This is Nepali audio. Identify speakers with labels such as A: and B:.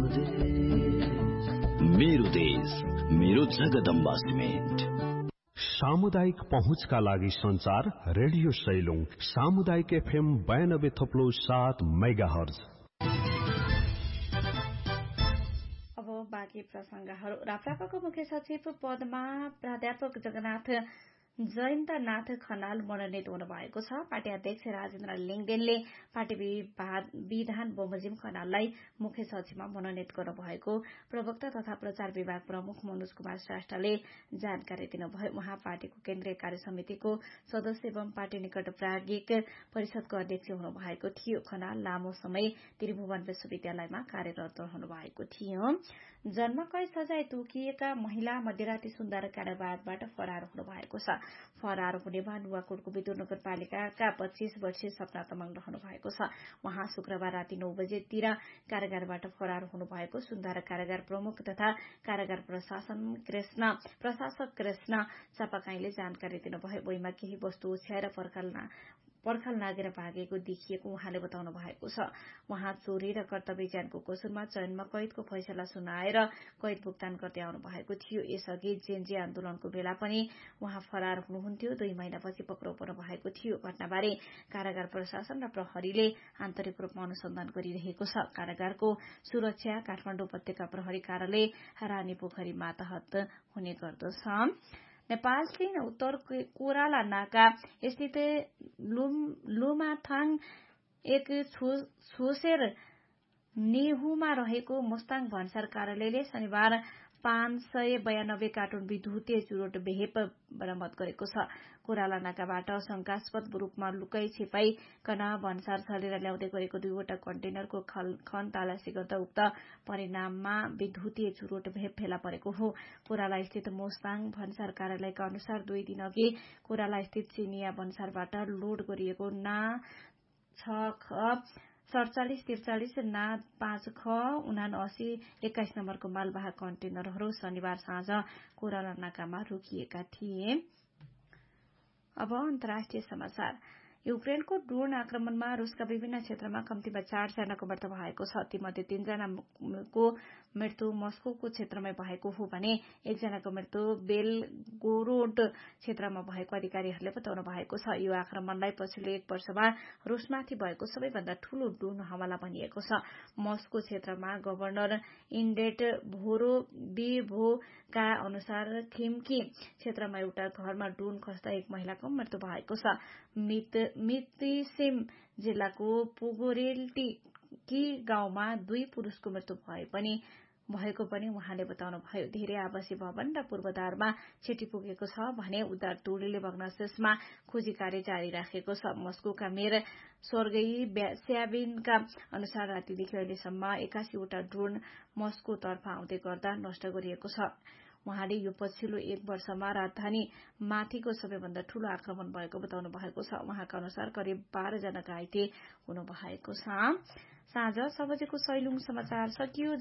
A: मेरो देश मेरो जगदम्बा सिमेन्ट।
B: सामुदायिक पहुँचका लागि संचार रेडियो सैलुङ सामुदायिक FM 92.7 मेगाहर्ज।
C: अब बाँकी प्रसंगहरू। राप्रापाको मुख्य सचिव पदमा प्राध्यापक जगन्नाथ जयन्तनाथ खनाल मनोनित हुनुभएको छ। पार्टी अध्यक्ष राजेन्द्र लिङदेनले पार्टी विधान बमोजिम खनाललाई मुख्य सचिवमा मनोनित गर्नुभएको प्रवक्ता तथा प्रचार विभाग प्रमुख मनोज कुमार श्रेष्ठले जानकारी दिनुभयो। उहाँ पार्टीको केन्द्रीय कार्य समितिको सदस्य एवं पार्टी निकट प्राज्ञिक परिषदको अध्यक्ष हुनुभएको थियो। खनाल लामो समय त्रिभुवन विश्वविद्यालयमा कार्यरत रहनुभएको थियो। जन्म कैद सजाय तोकिएका महिला मध्यराती सुन्दर कारागारबाट फरार हुनुभएको छ। फरार हुनेमा नुवाकोटको विदुर नगरपालिकाका 25 वर्षीय सपना तमाङ रहनु भएको छ। उहाँ शुक्रबार राति 9 बजेतिर कारागारबाट फरार हुनुभएको सुन्दर कारागार प्रमुख तथा कारागार प्रशासक कृष्ण चापाकाईले जानकारी दिनुभयो। बोइमा केही वस्तु ओछ्याएर पर्खाल नागेर भागेको देखिएको उहाँले बताउनु भएको छ। उहाँ चोरी र कर्तव्य ज्यानको कसुरमा चयनमा कैदको फैसला सुनाएर कैद भुक्तान गर्दै आउनु भएको थियो। यसअघि जेनजी आन्दोलनको बेला पनि उहाँ फरार हुनुहुन्थ्यो। 2 महिनापछि पक्राउ पर्नु भएको थियो। घटनाबारे कारागार प्रशासन र प्रहरीले आन्तरिक रूपमा अनुसन्धान गरिरहेको छ। कारागारको सुरक्षा काठमाडौँ उपत्यका प्रहरी कार्यालय रानी पोखरी मातहत हुने गर्दछ। नेपाल चीन उत्तर कोराला नाका स्थित लुमाथाङ एक छोसेर नेहुमा रहेको मुस्ताङ भन्सार कार्यालयले शनिबार 592 कार्टुन विद्युतीय चुरोट बेहेप बरामद गरेको छ। कोराला नाकाबाट शंकास्पद रूपमा लुकाई छिपाईकन भन्सार छलेर ल्याउँदै गरेको 2वटा कन्टेनरको खन तलासी गर्दा उक्त परिणाममा विद्युतीय चुरोट भेप फेला परेको हो। कोराला स्थित मुस्ताङ भन्सार कार्यालयका अनुसार 2 दिन अघि कोराला स्थित चिनिया भन्सारबाट लोड गरिएको ना 6ख4743 ना 5ख 79 नम्बरको मालवाहक कन्टेनरहरू शनिबार साँझ कोराला नाकामा रोकिएका थिए। अब अन्तर्राष्ट्रिय समाचार। युक्रेनको ड्रोन आक्रमणमा रुसका विभिन्न क्षेत्रमा कम्तीमा 4 जनाको मृत्यु भएको छ। तीमध्ये 3 जनाको मृत्यु मस्कोको क्षेत्रमै भएको हो भने 1 जनाको मृत्यु बेलगोरोड क्षेत्रमा भएको अधिकारीहरूले बताउनु भएको छ। यो आक्रमणलाई पछिल्लो 1 वर्षमा रुसमाथि भएको सबैभन्दा ठूलो ड्रोन हमला भनिएको छ। मस्को क्षेत्रमा गभर्नर इन्डेट भोरोबिभोका अनुसार खिम्की क्षेत्रमा एउटा घरमा ड्रोन खस्दा 1 महिलाको मृत्यु भएको छ। मितिसिम जिल्लाको पुगोरेल्टी गाउँमा 2 पुरुषको मृत्यु भएको पनि उहाँले बताउनुभयो। धेरै आवासीय भवन र पूर्वाधारमा क्षति पुगेको छ भने उद्धार टोलीले भग्नावशेषमा खोजी कार्य जारी राखेको छ। मस्कोका मेयर स्वर्गीय स्याबिनका अनुसार रातिदेखि अहिलेसम्म 81 वटा ड्रोन मस्कोतर्फ आउँदै गर्दा नष्ट गरिएको छ। उहाँले यो पछिल्लो 1 वर्षमा राजधानी माथिको सबैभन्दा ठूलो आक्रमण भएको बताउनु भएको छ। उहाँका अनुसार करिब 12 जना घाइते हुनु भएको छ। साँझ 6 बजेको सैलुङ समाचार सकियो।